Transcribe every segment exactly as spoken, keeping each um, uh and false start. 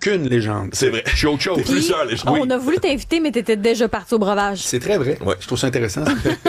qu'une légende. C'est vrai. Je suis autre chose. T'es plusieurs légendes. On a voulu t'inviter, mais t'étais déjà parti au breuvage. C'est très vrai. Ouais. Je trouve ça intéressant.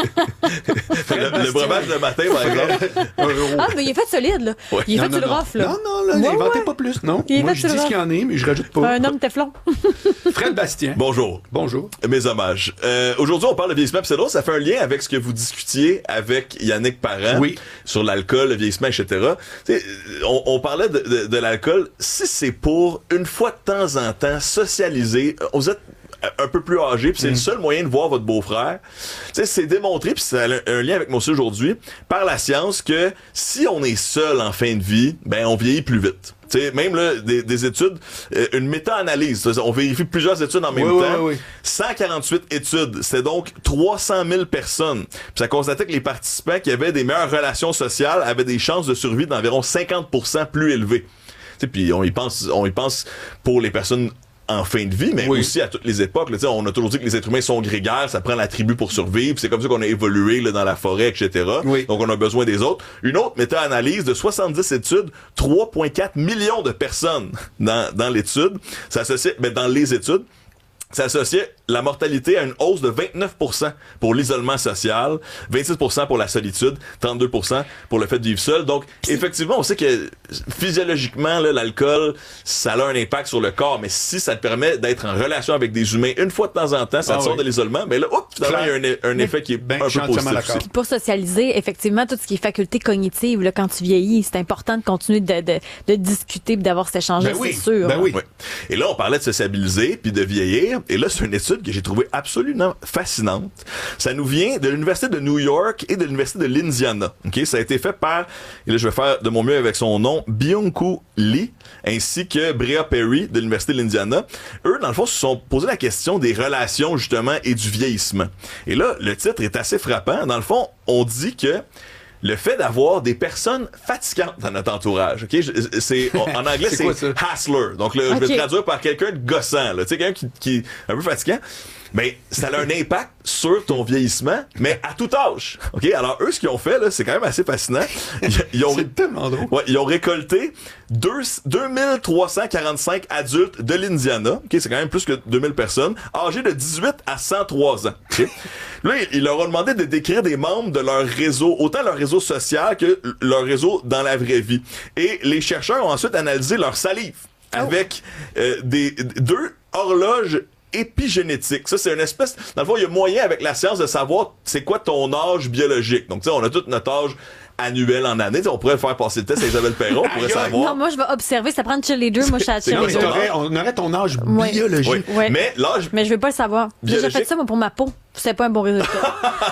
le, le breuvage le matin, par exemple. Ah, mais il est fait solide, là. Ouais. Il est Non, fait non, sur le non. rough, là. Non, non, là, Ouais, n'inventez ouais. pas plus, non. Il est Moi, fait je sur dis le ce qu'il y en est, mais je rajoute pas. Un homme Teflon. Fred Bastien. Bonjour. Bonjour. Mes hommages. Euh, aujourd'hui, on parle de vieillissement, puis c'est drôle, ça fait un lien avec ce que vous discutiez avec Yannick Parent Oui. sur l'alcool, le vieillissement, et cetera. T'sais, on, on parlait de, de, de l'alcool. Si c'est pour, une fois de temps en temps, socialiser, vous êtes un peu plus âgé, puis c'est mm. le seul moyen de voir votre beau-frère. Tu sais, c'est démontré, puis ça a un lien avec moi aussi aujourd'hui, par la science, que si on est seul en fin de vie, ben on vieillit plus vite. Tu sais, même là, des, des études, euh, une méta-analyse, on vérifie plusieurs études en même oui, temps. Oui, oui. cent quarante-huit études, c'est donc trois cent mille personnes. Puis ça constatait que les participants qui avaient des meilleures relations sociales avaient des chances de survie d'environ cinquante pour cent plus élevées. Tu sais, puis on y pense, on y pense pour les personnes en fin de vie, mais oui. aussi à toutes les époques. Là, on a toujours dit que les êtres humains sont grégaires, ça prend la tribu pour survivre, c'est comme ça qu'on a évolué là, dans la forêt, et cetera. Oui. Donc on a besoin des autres. Une autre méta-analyse de soixante-dix études, trois virgule quatre millions de personnes dans, dans l'étude, ça s'associe, mais dans les études, ça associait la mortalité à une hausse de vingt-neuf pour cent pour l'isolement social, vingt-six pour cent pour la solitude, trente-deux pour cent pour le fait de vivre seul. Donc, effectivement, on sait que physiologiquement, là, l'alcool, ça a un impact sur le corps, mais si ça te permet d'être en relation avec des humains une fois de temps en temps, ça ah te sort oui. de l'isolement, mais là, hop, finalement, il y a un, un effet qui est ben, un peu positif aussi. Puis pour socialiser, effectivement, tout ce qui est faculté cognitive, là, quand tu vieillis, c'est important de continuer de, de, de discuter et d'avoir cet échange, ben oui. c'est sûr. Ben oui. oui. Et là, on parlait de sociabiliser puis de vieillir. Et là, c'est une étude que j'ai trouvée absolument fascinante. Ça nous vient de l'Université de New York et de l'Université de l'Indiana. Okay? Ça a été fait par, et là, je vais faire de mon mieux avec son nom, Byung-Koo Lee, ainsi que Brea Perry de l'Université de l'Indiana. Eux, dans le fond, se sont posé la question des relations, justement, et du vieillissement. Et là, le titre est assez frappant. Dans le fond, on dit que le fait d'avoir des personnes fatigantes dans notre entourage, ok, c'est en anglais c'est, c'est hassler. Donc le, okay. je vais le traduire par quelqu'un de gossant, là, tu sais, quelqu'un qui, qui est un peu fatigant. Mais ça a un impact sur ton vieillissement, mais à tout âge. Ok, alors eux, ce qu'ils ont fait là, c'est quand même assez fascinant. Ils, ils ont c'est tellement drôle. Ouais, ils ont récolté deux mille trois cent quarante-cinq adultes de l'Indiana. Ok, c'est quand même plus que deux mille personnes, âgés de dix-huit à cent trois ans. Okay? Là, ils leur ont demandé de décrire des membres de leur réseau, autant leur réseau social que leur réseau dans la vraie vie. Et les chercheurs ont ensuite analysé leur salive oh. avec euh, des deux horloges épigénétique. Ça, c'est une espèce... Dans le fond, il y a moyen, avec la science, de savoir c'est quoi ton âge biologique. Donc, tu sais, on a tout notre âge annuel en année. T'sais, on pourrait faire passer le test à Isabelle Perron, on pourrait savoir. Non, moi, je vais observer. Ça prend chez les deux. Moi, je suis à chez les deux. On aurait ton âge ouais. biologique. Oui. Ouais. Mais l'âge... Mais je veux pas le savoir. J'ai déjà fait ça, moi, pour ma peau. C'est pas un bon résultat.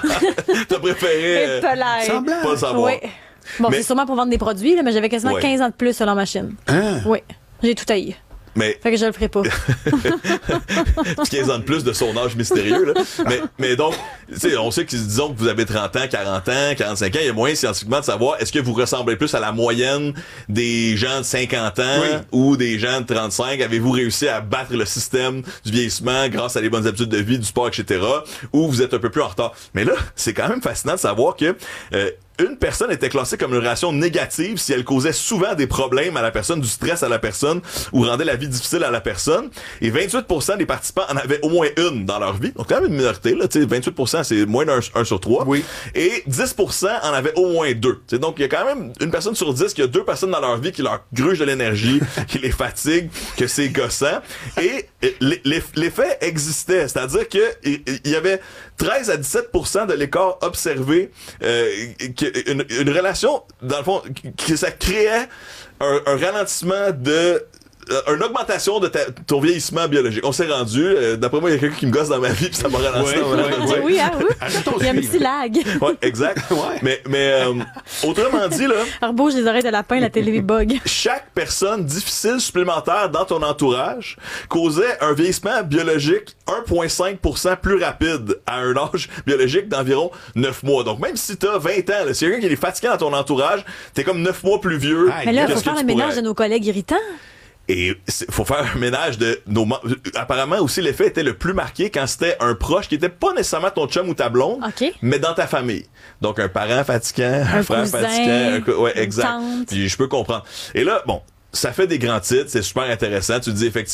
T'as préféré euh, pas le savoir. Oui. Bon, mais... c'est sûrement pour vendre des produits, là, mais j'avais quasiment ouais. quinze ans de plus sur la machine. Hein? Oui. J'ai tout haï. Mais... Fait que je le ferai pas. quinze ans de plus de son âge mystérieux, là. Mais, mais donc, tu sais, on sait que, disons que vous avez trente ans, quarante ans, quarante-cinq ans, il y a moyen scientifiquement de savoir est-ce que vous ressemblez plus à la moyenne des gens de cinquante ans oui. ou des gens de trente-cinq? Avez-vous réussi à battre le système du vieillissement grâce à des bonnes habitudes de vie, du sport, et cetera? Ou vous êtes un peu plus en retard? Mais là, c'est quand même fascinant de savoir que, euh, une personne était classée comme une relation négative si elle causait souvent des problèmes à la personne, du stress à la personne ou rendait la vie difficile à la personne. Et vingt-huit pour cent des participants en avaient au moins une dans leur vie. Donc quand même une minorité, là, tu sais, vingt-huit pour cent c'est moins d'un un sur trois. Oui. Et dix pour cent en avaient au moins deux. T'sais, donc il y a quand même une personne sur dix qui a deux personnes dans leur vie qui leur grugent de l'énergie, qui les fatigue, que c'est gossant. Et l'effet existait, c'est-à-dire que il y avait treize à dix-sept pour cent de l'écart observé euh, que Une, une relation, dans le fond, que ça créait un, un ralentissement de... Euh, une augmentation de ta, ton vieillissement biologique. On s'est rendu. Euh, d'après moi, il y a quelqu'un qui me gosse dans ma vie puis ça m'a ralenti. Ouais, ouais, ouais. Oui, hein, oui. Il y a un petit lag. Ouais, exact. Ouais. Mais, mais euh, autrement dit, là... Alors, bouge les oreilles de lapin, la télé bug. Chaque personne difficile supplémentaire dans ton entourage causait un vieillissement biologique un virgule cinq pour cent plus rapide à un âge biologique d'environ neuf mois. Donc, même si t'as vingt ans, là, si quelqu'un qui est fatiguant dans ton entourage, t'es comme neuf mois plus vieux. Mais là, il faut faire le ménage pourrais... de nos collègues irritants. Et il faut faire un ménage de nos... Apparemment aussi, l'effet était le plus marqué quand c'était un proche qui était pas nécessairement ton chum ou ta blonde, okay. mais dans ta famille. Donc, un parent fatigant, un, un frère cousin, fatigant. Un... Ouais, exact. Puis je peux comprendre. Et là, bon, ça fait des grands titres, c'est super intéressant. Tu te dis effectivement,